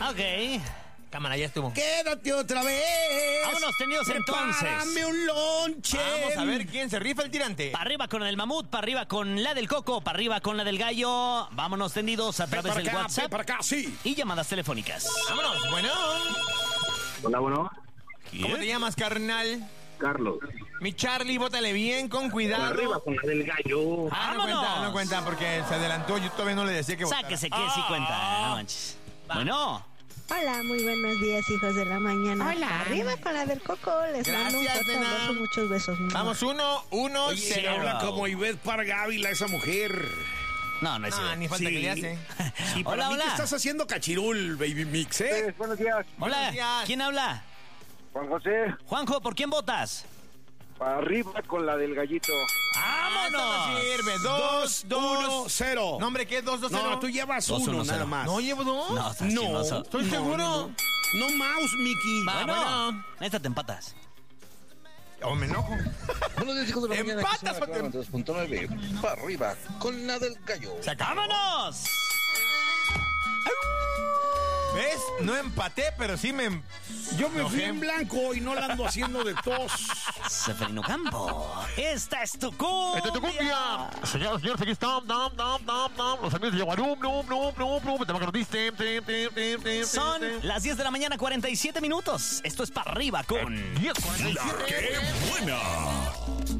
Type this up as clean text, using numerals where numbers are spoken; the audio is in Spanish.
Ok. Cámara, ya estuvo. Quédate otra vez. Vámonos, tendidos entonces. Prepárame un lonche. Vamos a ver quién se rifa el tirante. Para arriba con el mamut, para arriba con la del coco, para arriba con la del gallo. Vámonos tendidos a través del WhatsApp para acá, sí. y llamadas telefónicas. Vámonos, bueno. Hola, bueno. ¿Cómo te llamas, carnal? Carlos. Mi Charlie, bótale bien, con cuidado. Arriba con la del gallo. ¡Vámonos! No cuenta porque se adelantó. Yo todavía no le decía que votara. Sáquese que sí cuenta, no manches. Bueno, Hola, muy buenos días, hijos de la mañana. Hola. Arriba con la del coco. Les mando un Gracias, fuerte nena. abrazo, muchos besos. Vamos, 1-1-0. Oye, se habla como Ivette Pargávila, esa mujer. no es No, cierto. ni falta Sí. que le hace. Y para Hola, mí que hola. estás haciendo cachirul, baby mix, ¿eh? Buenos días, Hola, Buenos días. ¿quién habla? Juan José. Juanjo, ¿por quién votas? Para arriba con la del gallito. ¡Vámonos! No sirve. 2-1-0. No, hombre, ¿qué es 2-2-0? No, tú llevas 2-1-0. uno nada más. ¿No llevo 2? No, estás No. chismoso. Estoy seguro. No mouse, Mickey. Bueno, bueno. esta te empatas. O me enojo. Buenos días, hijos de la mañana. Empatas, Aquí son Joaquín. 2.9. Para arriba, con la del gallo. Se acabó. ¡Vámonos! ¿Ves? No empaté, pero sí me... Yo me fui Enojé. en blanco y no la ando haciendo de tos. Seferino Campo, esta es tu cumbia. ¡Esta es tu cumbia! Señoras y señores, aquí está. Los amigos de Yaguarum, te macrotis, Son las 10 de la mañana, 47 minutos. Esto es para arriba con... 10:47. ¡Qué buena!